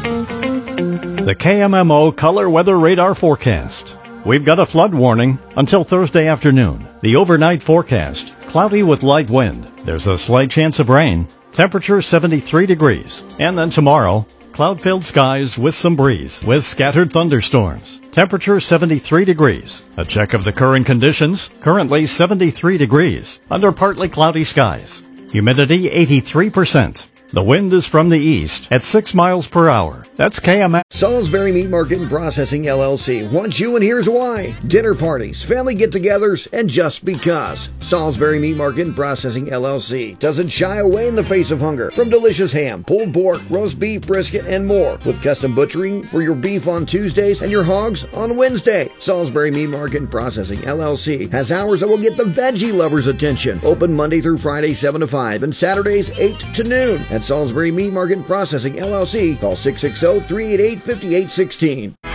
The KMMO Color Weather Radar Forecast. We've got a flood warning until Thursday afternoon. The overnight forecast, cloudy with light wind. There's a slight chance of rain. Temperature 73 degrees. And then tomorrow, cloud-filled skies with some breeze with scattered thunderstorms. Temperature 73 degrees. A check of the current conditions. Currently 73 degrees under partly cloudy skies. Humidity 83%. The wind is from the east at 6 miles per hour. That's KMM. Salisbury Meat Market and Processing LLC wants you, and here's why. Dinner parties, family get-togethers, and just because. Salisbury Meat Market and Processing LLC doesn't shy away in the face of hunger. From delicious ham, pulled pork, roast beef, brisket, and more. With custom butchering for your beef on Tuesdays and your hogs on Wednesday. Salisbury Meat Market and Processing LLC has hours that will get the veggie lovers' attention. Open Monday through Friday 7 to 5 and Saturdays 8 to noon. At Salisbury Meat Market and Processing LLC, call 660-388-5816.